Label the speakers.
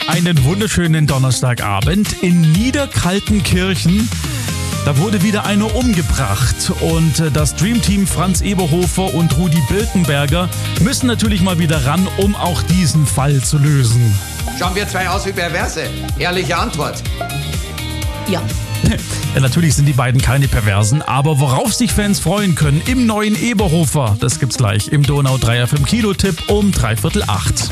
Speaker 1: Einen wunderschönen Donnerstagabend in Niederkaltenkirchen. Da wurde wieder einer umgebracht und das Dreamteam Franz Eberhofer und Rudi Birkenberger müssen natürlich mal wieder ran, um auch diesen Fall zu lösen.
Speaker 2: Schauen wir zwei aus wie Perverse? Ehrliche Antwort.
Speaker 3: Ja.
Speaker 1: Ja, natürlich sind die beiden keine Perversen, aber worauf sich Fans freuen können im neuen Eberhofer, das gibt's gleich im Donau 3 FM Kinotipp um 7:45.